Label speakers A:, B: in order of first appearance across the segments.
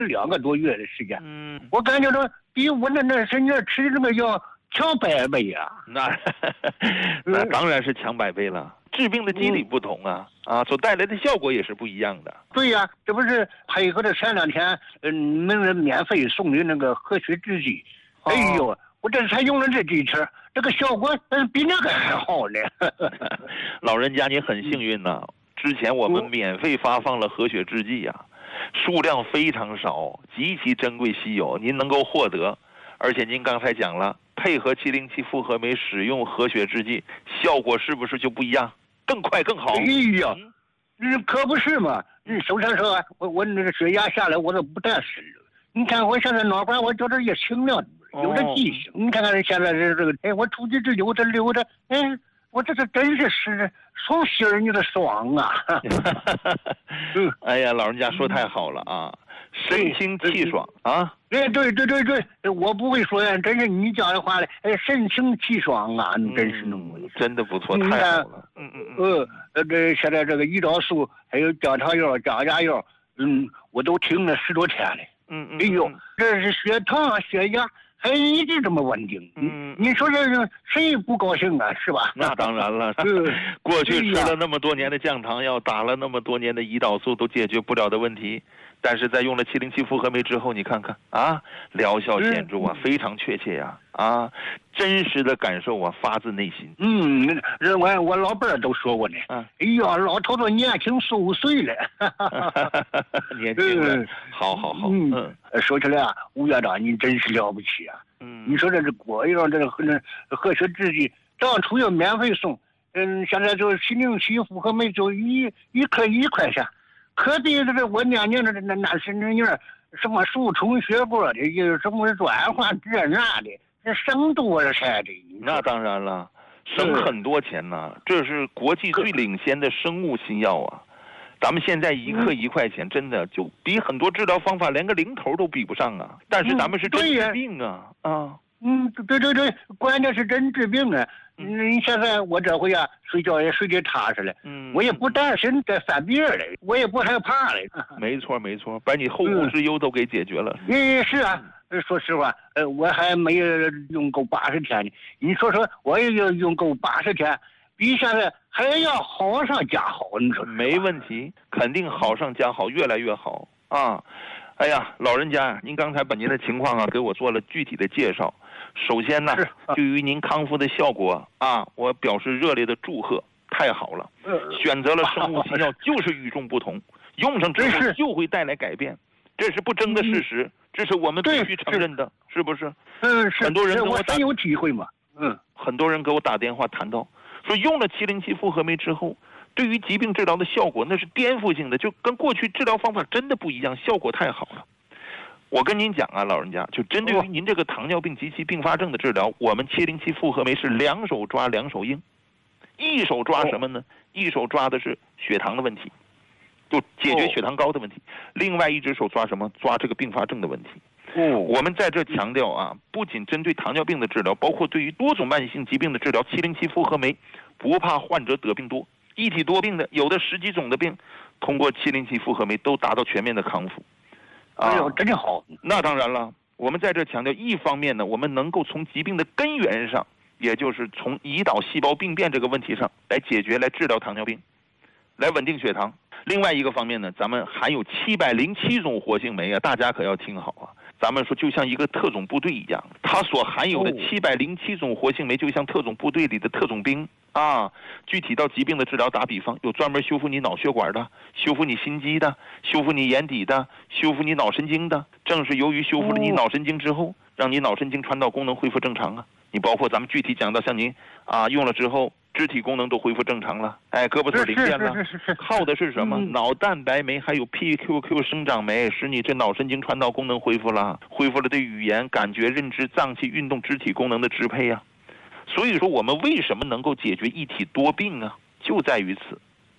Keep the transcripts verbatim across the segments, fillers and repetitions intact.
A: 两个多月的时间。
B: 嗯，
A: 我感觉到比我那那是你吃的那个药强百倍啊！
B: 那那当然是强百倍了。治病的机理不同啊，嗯、啊，所带来的效果也是不一样的。
A: 对呀、啊，这不是配合着前两天嗯没人免费送的那个和血制剂。哎呦，哦、我这才用了这几次，这个效果嗯比那个还好呢。
B: 老人家你很幸运呐、啊，之前我们免费发放了和血制剂啊，数量非常少，极其珍贵稀有，您能够获得，而且您刚才讲了，配合七零七复合酶使用和血制剂，效果是不是就不一样？更快更好。
A: 哎呀，嗯，可不是嘛！嗯，首先说，我我那个血压下来，我都不带事了。你看我现在脑瓜，我觉得也清了，有点记性。哦、你看看现在这这个，哎，我出去这溜达溜达，哎，我这是真是是从心儿里的爽啊！
B: 哎呀，老人家说太好了啊！神清气爽啊！
A: 哎，对对对对，我不会说呀，真是你讲的话嘞，哎，神清气爽啊，真是那么、
B: 嗯、真的不错，太好了。
A: 嗯嗯嗯。呃，这现在这个胰岛素还有降糖药、降压药，嗯，我都停了十多天了。
B: 嗯嗯。
A: 哎呦，这是血糖、血压还一直这么稳定。嗯，你说这是谁不高兴啊？是吧？
B: 那当然了。过去吃了那么多年的降糖药，打了那么多年的胰岛素，都解决不了的问题。但是在用了七零七复合酶之后，你看看啊，疗效显著啊，非常确切呀、啊，啊，真实的感受啊，发自内心。
A: 嗯，人我我老伴儿都说过呢。
B: 啊，
A: 哎呀，老头子年轻十五岁了。
B: 年轻人，好好好。
A: 嗯，嗯说起来啊，吴院长您真是了不起啊。
B: 嗯，
A: 你说这是国药这个那和血制剂，当初要免费送，嗯，现在就七零七复合酶就一一颗一块钱。可比这个我年年的那那是那样什么输充血过的，有什么转换这那的，这省多少钱的？
B: 那当然了，省很多钱呢。这是国际最领先的生物新药啊！咱们现在一克一块钱，真的就比很多治疗方法连个零头都比不上啊！但是咱们是真治病啊！啊，
A: 嗯，对对对，关键是真治病啊！嗯，现在我这回啊，睡觉也睡得踏实了。嗯，我也不担心再犯病了，我也不害怕了。
B: 没错没错，把你后顾之忧都给解决了。
A: 嗯，是啊，说实话，呃，我还没有用够八十天呢。你说说，我也要用够八十天，比现在还要好上加好。你说
B: 没问题，肯定好上加好，越来越好啊！哎呀，老人家，您刚才把您的情况啊给我做了具体的介绍。首先呢，对于您康复的效果啊，我表示热烈的祝贺，太好了！选择了生物新药就是与众不同，用上之后就会带来改变，这是不争的事实，这是我们必须承认的，是不是？
A: 嗯，是。
B: 很多人跟我
A: 真有体会嘛，嗯，
B: 很多人给我打电话谈到，说用了七零七复合酶之后，对于疾病治疗的效果那是颠覆性的，就跟过去治疗方法真的不一样，效果太好了。我跟您讲啊，老人家，就针对于您这个糖尿病及其并发症的治疗，我们七零七复合酶是两手抓两手硬，一手抓什么呢？一手抓的是血糖的问题，就解决血糖高的问题；另外一只手抓什么？抓这个并发症的问题。我们在这强调啊，不仅针对糖尿病的治疗，包括对于多种慢性疾病的治疗，七零七复合酶不怕患者得病多，一体多病的有的十几种的病，通过七零七复合酶都达到全面的康复。
A: 哎呦，真好！
B: 那当然了，我们在这强调，一方面呢，我们能够从疾病的根源上，也就是从胰岛细胞病变这个问题上来解决、来治疗糖尿病，来稳定血糖。另外一个方面呢，咱们含有七百零七种活性酶啊，大家可要听好啊！咱们说就像一个特种部队一样，它所含有的七百零七种活性酶，就像特种部队里的特种兵啊。具体到疾病的治疗，打比方，有专门修复你脑血管的，修复你心肌的，修复你眼底的，修复你脑神经的。正是由于修复了你脑神经之后，让你脑神经传导功能恢复正常啊。你包括咱们具体讲到，像您啊用了之后，肢体功能都恢复正常了，哎，胳膊腿零件了，靠的是什么？嗯、脑蛋白酶还有 P Q Q 生长酶，使你这脑神经传导功能恢复了，恢复了对语言、感觉、认知、脏器运动、肢体功能的支配呀、啊。所以说，我们为什么能够解决一体多病啊？就在于此，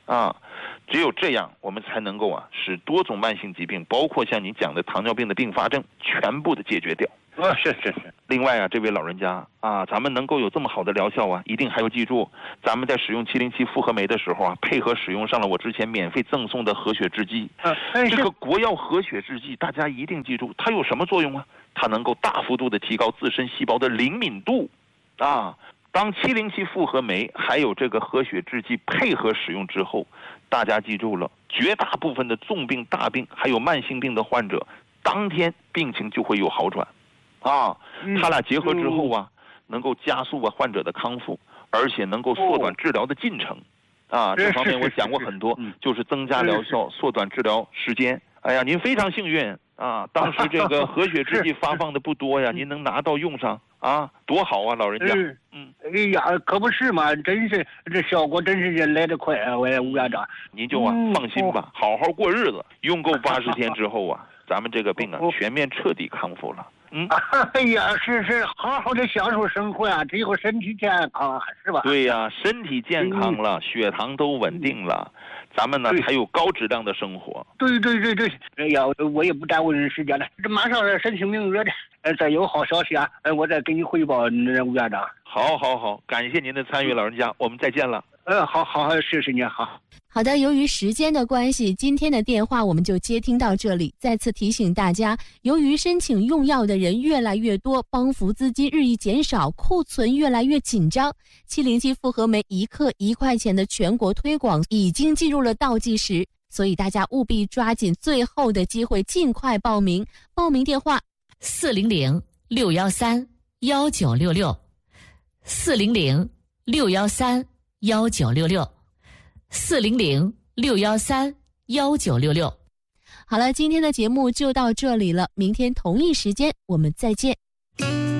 B: 啊，只有这样，我们才能够啊，使多种慢性疾病，包括像你讲的糖尿病的并发症，全部的解决掉。
A: 哦，是是是。
B: 另外啊，这位老人家啊，咱们能够有这么好的疗效啊，一定还要记住，咱们在使用七零七复合酶的时候啊，配合使用上了我之前免费赠送的活血制剂。
A: 啊，
B: 这个国药活血制剂，大家一定记住，它有什么作用啊？它能够大幅度的提高自身细胞的灵敏度，啊。当七零七复合酶还有这个活血制剂配合使用之后，大家记住了，绝大部分的重病、大病还有慢性病的患者，当天病情就会有好转，啊，他俩结合之后啊，能够加速啊患者的康复，而且能够缩短治疗的进程，啊，这方面我讲过很多，就是增加疗效、缩短治疗时间。哎呀，您非常幸运啊，当时这个活血制剂发放的不多呀，您能拿到用上。啊，多好啊，老人家！
A: 嗯，哎呀，可不是嘛，真是这效果真是来得快啊！我也吴院长，
B: 您就啊、嗯、放心吧，好好过日子。用够八十天之后啊，咱们这个病啊全面彻底康复了。嗯，
A: 哎呀，是是，好好的享受生活啊，只有身体健康啊，是吧？
B: 对呀、啊，身体健康了，嗯、血糖都稳定了。咱们呢才有高质量的生活。
A: 对对对对，哎呀，我也不耽误人时间了，这马上申请名额的，呃，再有好消息啊，呃，我再给你汇报，吴院长。
B: 好，好，好，感谢您的参与，老人家，我们再见了。
A: 呃，好好好，谢谢您，好。
C: 好的，由于时间的关系，今天的电话我们就接听到这里。再次提醒大家，由于申请用药的人越来越多，帮扶资金日益减少，库存越来越紧张，七零七复合酶一克一块钱的全国推广已经进入了倒计时，所以大家务必抓紧最后的机会，尽快报名。报名电话四零零六幺三幺九六六，四零零六幺三幺九六六。四零零六幺三幺九六六。好了，今天的节目就到这里了，明天同一时间我们再见。